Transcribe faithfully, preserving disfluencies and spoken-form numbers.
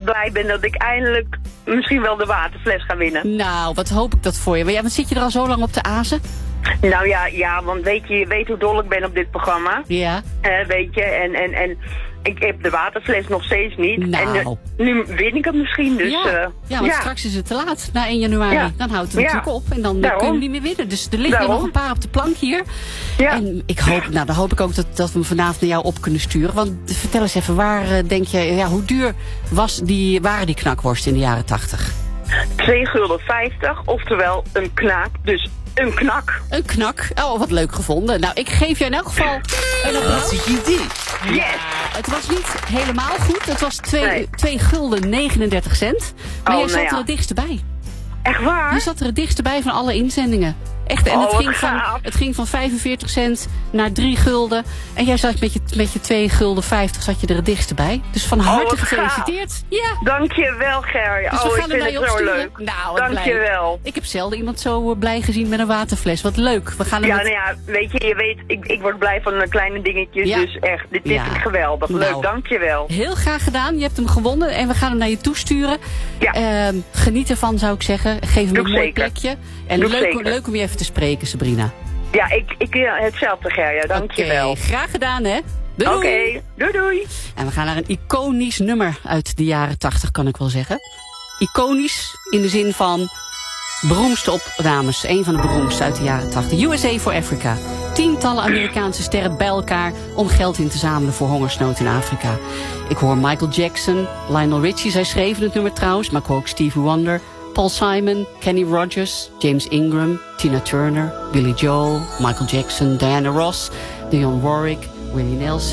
blij ben dat ik eindelijk misschien wel de waterfles ga winnen. Nou, wat hoop ik dat voor je. Maar ja, wat zit je er al zo lang op te azen? Nou ja, ja, want weet je, je weet hoe dol ik ben op dit programma. Ja. Uh, weet je, en, en, en ik heb de waterfles nog steeds niet. Nou. En uh, nu win ik het misschien, dus... Ja, uh, ja want ja. straks is het te laat, na één januari. Ja. Dan houdt het Ja. natuurlijk op en dan Daarom. kun je niet meer winnen. Dus er liggen er Daarom. nog een paar op de plank hier. Ja. En ik hoop, nou, dan hoop ik ook dat, dat we hem vanavond naar jou op kunnen sturen. Want vertel eens even, waar uh, denk je, ja, hoe duur was die, waren die knakworsten in de jaren tachtig? twee gulden vijftig, oftewel een knaak, dus een knak. Een knak. Oh, wat leuk gevonden. Nou, ik geef je in elk geval een applaus. Yes! Het was niet helemaal goed. Het was twee, Nee. twee gulden negenendertig cent. Maar Oh, jij zat nou ja. er het dichtst bij. Echt waar? Je zat er het dichtst bij van alle inzendingen. Echt, en Oh, het, wat ging van, gaaf. het ging van vijfenveertig cent naar drie gulden. En jij zat met je, met je twee gulden vijftig zat je er het dichtst bij. Dus van harte wat gefeliciteerd. Ja. Dankjewel, Gerja. Dus oh, we ik gaan er vind naar je het zo opsturen. leuk. Nou, wat blij. Dankjewel. Ik heb zelden iemand zo uh, blij gezien met een waterfles. Wat leuk. We gaan er Ja, met... nou ja, weet je, je weet, ik, ik word blij van de kleine dingetjes, Ja. dus echt, dit Ja. vind ik geweldig. Nou. Leuk, dankjewel. Heel graag gedaan. Je hebt hem gewonnen en we gaan hem naar je toesturen. Ja. Ehm, geniet ervan, zou ik zeggen. Geef hem Doe een ik mooi zeker. plekje. En Doe ik leuk, zeker. leuk om je even te spreken, Sabrina. Ja, ik, ik ja, hetzelfde, Gerja, dankjewel. Oké, graag gedaan, hè. Doei, Oké, doei. doei doei. En we gaan naar een iconisch nummer uit de jaren tachtig, kan ik wel zeggen. Iconisch in de zin van beroemdste opnames. Een van de beroemdste uit de jaren tachtig. U S A for Africa. Tientallen Amerikaanse sterren bij elkaar om geld in te zamelen voor hongersnood in Afrika. Ik hoor Michael Jackson, Lionel Richie, zij schreven het nummer trouwens, maar ik hoor ook Stevie Wonder, Paul Simon, Kenny Rogers, James Ingram, Tina Turner, Billy Joel, Michael Jackson, Diana Ross, Dionne Warwick, Willie Nelson.